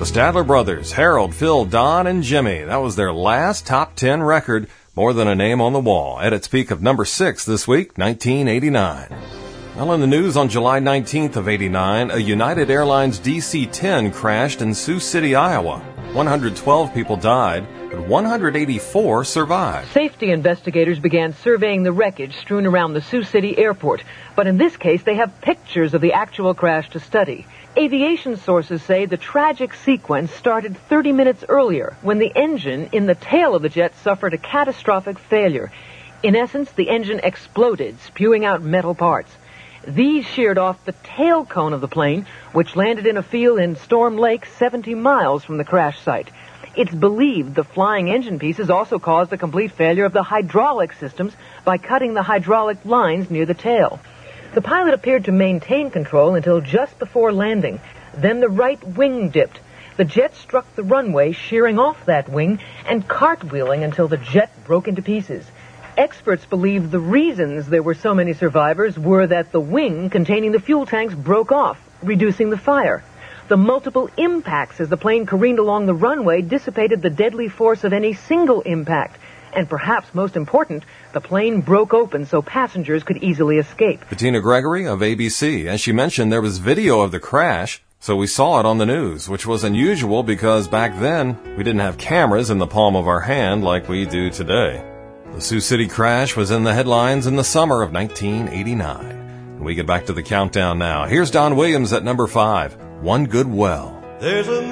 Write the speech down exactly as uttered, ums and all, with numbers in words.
The Stadler Brothers, Harold, Phil, Don, and Jimmy. That was their last top ten record, More Than a Name on the Wall, at its peak of number six this week, nineteen eighty-nine. Well, in the news on July nineteenth of eighty-nine, a United Airlines D C ten crashed in Sioux City, Iowa. one hundred twelve people died, but one hundred eighty-four survived. Safety investigators began surveying the wreckage strewn around the Sioux City airport, but in this case they have pictures of the actual crash to study. Aviation sources say the tragic sequence started thirty minutes earlier when the engine in the tail of the jet suffered a catastrophic failure. In essence, the engine exploded, spewing out metal parts. These sheared off the tail cone of the plane, which landed in a field in Storm Lake, seventy miles from the crash site. It's believed the flying engine pieces also caused the complete failure of the hydraulic systems by cutting the hydraulic lines near the tail. The pilot appeared to maintain control until just before landing. Then the right wing dipped. The jet struck the runway, shearing off that wing and cartwheeling until the jet broke into pieces. Experts believe the reasons there were so many survivors were that the wing containing the fuel tanks broke off, reducing the fire. The multiple impacts as the plane careened along the runway dissipated the deadly force of any single impact. And perhaps most important, the plane broke open so passengers could easily escape. Bettina Gregory of A B C. As she mentioned, there was video of the crash, so we saw it on the news, which was unusual because back then we didn't have cameras in the palm of our hand like we do today. The Sioux City crash was in the headlines in the summer of nineteen eighty-nine. We get back to the countdown now. Here's Don Williams at number five, One Good Well. There's a